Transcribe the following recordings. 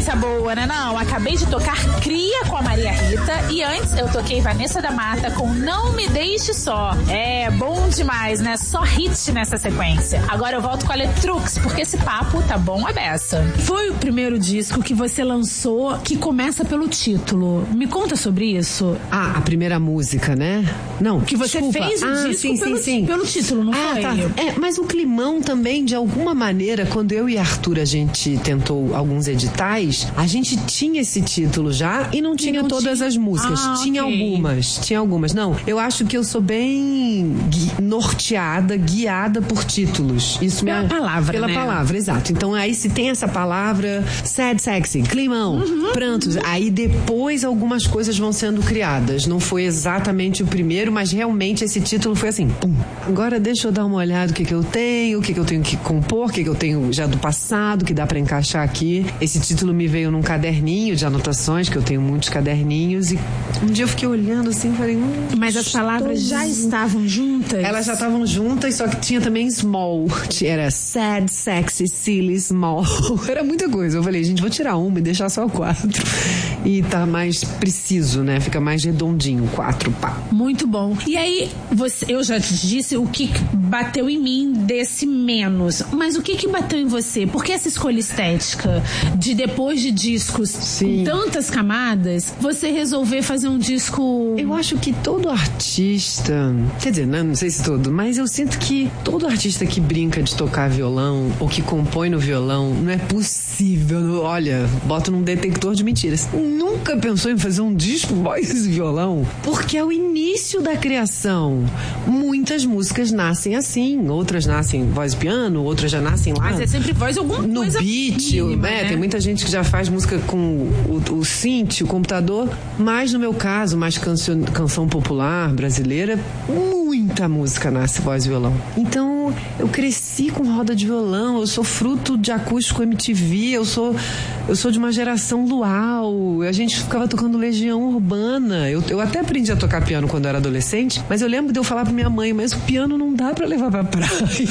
sequência boa, né? Não, acabei de tocar Cria com a Maria Rita e antes eu toquei Vanessa da Mata com Não Me Deixe Só. É bom demais, né? Só hit nessa sequência. Agora eu volto com a Letrux, porque esse papo tá bom a beça. Foi o primeiro disco que você lançou que começa pelo título. Me conta sobre isso. A primeira música, né? Não, que você fez o disco pelo título, não foi? Tá. Mas o Climão também, de alguma maneira, quando eu e Arthur a gente tentou alguns editais, a gente tinha esse título já e não tinha todas as músicas. Tinha algumas. Não, eu acho que eu sou bem norteada, guiada por títulos. Isso pela palavra, pela palavra, exato. Então aí se tem essa palavra, sad, sexy, climão, prantos, aí depois algumas coisas vão sendo criadas. Não foi exatamente o primeiro, mas realmente esse título foi assim, pum. Agora deixa eu dar uma olhada o que eu tenho, o que eu tenho que compor, o que eu tenho já do passado, que dá pra encaixar aqui. Esse título me veio num caderninho de anotações, que eu tenho muitos caderninhos, e um dia eu fiquei olhando assim e falei... Mas as palavras já estavam juntas? Elas já estavam juntas, só que tinha também small. Era sad, sexy, silly, small. Era muita coisa. Eu falei, gente, vou tirar uma e deixar só 4. E tá mais preciso, né? Fica mais redondinho, 4, pá. Muito bom. E aí, eu já te disse o que bateu em mim desse menos. Mas o que bateu em você? Por que essa escolha estética de depois de discos com tantas camadas, você resolver fazer um disco... Eu acho que todo artista, quer dizer, não sei se todo, mas eu sinto que todo artista que brinca de tocar violão ou que compõe no violão, não é possível, olha, bota num detector de mentiras. Nunca pensou em fazer um disco voz e violão? Porque é o início da criação. Muitas músicas nascem assim, outras nascem voz e piano, outras já nascem lá. Mas é sempre voz alguma no coisa beat, mínima, né? Né? Tem muita gente que já faz música com o synth, o computador, mas no meu caso, mais canção popular brasileira, muita música nasce voz e violão. Então, eu cresci com roda de violão, eu sou fruto de acústico MTV, eu sou de uma geração luau, a gente ficava tocando Legião Urbana, eu até aprendi a tocar piano quando eu era adolescente, mas eu lembro de eu falar pra minha mãe, mas o piano não dá pra levar pra praia.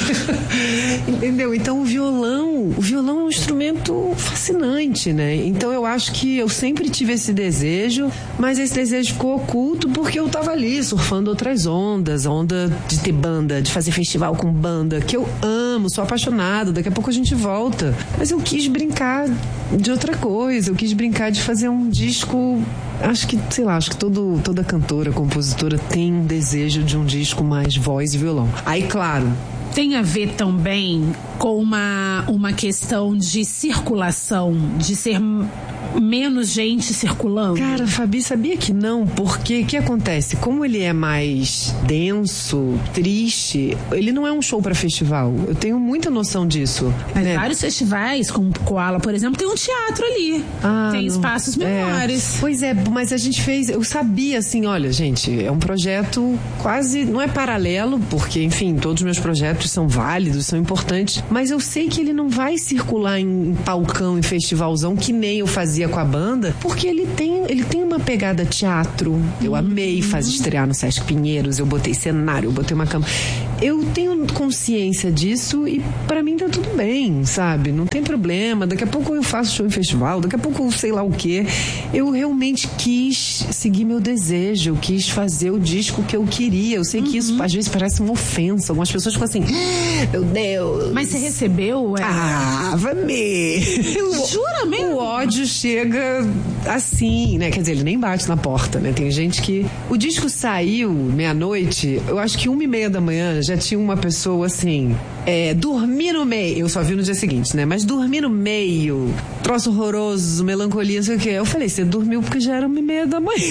Entendeu? Então o violão é um instrumento fascinante, né? Então eu acho que eu sempre tive esse desejo, mas esse desejo ficou oculto porque eu tava ali surfando outras ondas, a onda de ter banda, de fazer festival com banda, que eu amo, sou apaixonada, daqui a pouco a gente volta. Mas eu quis brincar de outra coisa, eu quis brincar de fazer um disco, acho que toda cantora, compositora tem um desejo de um disco mais voz e violão. Aí, claro, tem a ver também com uma questão de circulação, de ser menos gente circulando? Cara, Fabi, sabia que não? Porque o que acontece? Como ele é mais denso, triste, ele não é um show pra festival. Eu tenho muita noção disso. Mas né? Vários festivais, como Koala, por exemplo, tem um teatro ali. Tem espaços menores. Pois é, mas a gente fez... Eu sabia, assim, olha, gente, é um projeto quase... Não é paralelo, porque, enfim, todos os meus projetos são válidos, são importantes, mas eu sei que ele não vai circular em palcão, em festivalzão, que nem eu fazia com a banda, porque ele tem uma pegada teatro. Eu amei estrear no Sesc Pinheiros, eu botei cenário, eu botei uma cama. Eu tenho consciência disso e pra mim tá tudo bem, sabe? Não tem problema. Daqui a pouco eu faço show em festival, daqui a pouco eu sei lá o quê. Eu realmente quis seguir meu desejo, eu quis fazer o disco que eu queria. Eu sei que isso às vezes parece uma ofensa. Algumas pessoas ficam assim, meu Deus. Mas você recebeu? Vame! Jura mesmo? O ódio chega assim, né? Quer dizer, ele nem bate na porta, né? Tem gente que... O disco saiu meia-noite, eu acho que 1h30 da manhã já tinha uma pessoa assim, dormi no meio, eu só vi no dia seguinte, né? Mas dormi no meio, troço horroroso, melancolia, não sei o que. Eu falei, você dormiu porque já era 1h30 da manhã.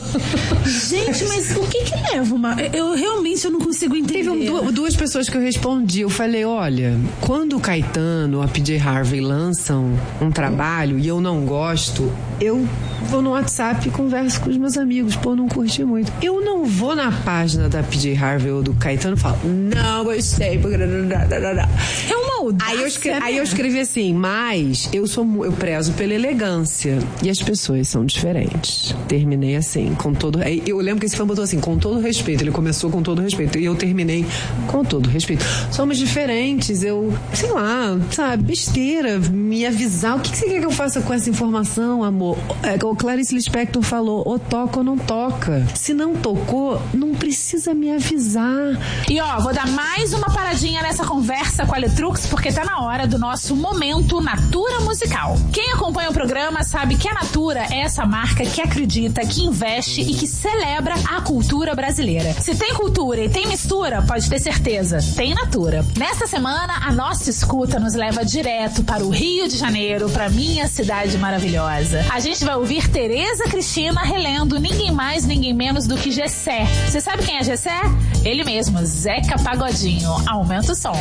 Gente, mas o que leva eu realmente não consigo entender. Teve duas pessoas que eu respondi, eu falei, olha, quando o Caetano ou a PJ Harvey lançam um trabalho e eu não gosto, eu vou no WhatsApp e converso com os meus amigos, não curti muito. Eu não vou na página da PJ Harvey ou do Caetano e falo, não gostei. É uma audácia, Aí eu escrevi assim, mas eu prezo pela elegância. E as pessoas são diferentes. Terminei assim, com todo... Eu lembro que esse fã botou assim, com todo respeito. Ele começou com todo respeito. E eu terminei com todo respeito. Somos diferentes. Eu, sei lá, sabe, besteira. Me avisar. O que você quer que eu faça com essa informação, amor? O Clarice Lispector falou, ou toca ou não toca. Se não tocou, não precisa me avisar. E ó, vou dar mais uma paradinha nessa conversa com a Letrux, porque tá na hora do nosso momento Natura Musical. Quem acompanha o programa sabe que a Natura é essa marca que acredita, que investe e que celebra a cultura brasileira. Se tem cultura e tem mistura, pode ter certeza, tem Natura. Nessa semana, a nossa escuta nos leva direto para o Rio de Janeiro, pra minha cidade maravilhosa. A gente vai ouvir Tereza Cristina relendo ninguém mais, ninguém menos do que Gessé. Você sabe quem é Gessé? Ele mesmo, Zeca Pagodinho. Aumenta o som.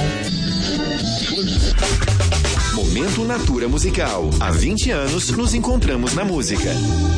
Momento Natura Musical. Há 20 anos nos encontramos na música.